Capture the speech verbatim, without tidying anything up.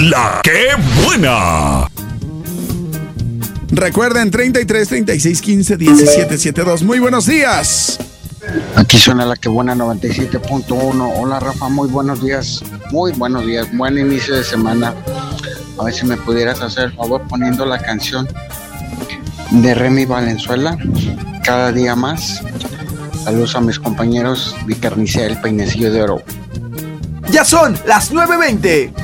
La que buena. Recuerden, treinta y tres, treinta y seis, quince, diecisiete, setenta y dos. Muy buenos días. Aquí suena La que buena noventa y siete punto uno. Hola Rafa, muy buenos días. Muy buenos días, buen inicio de semana. A ver si me pudieras hacer el favor poniendo la canción de Remy Valenzuela, Cada día más. Saludos a mis compañeros de Carnicería El Peinecillo de Oro. Ya son las nueve veinte.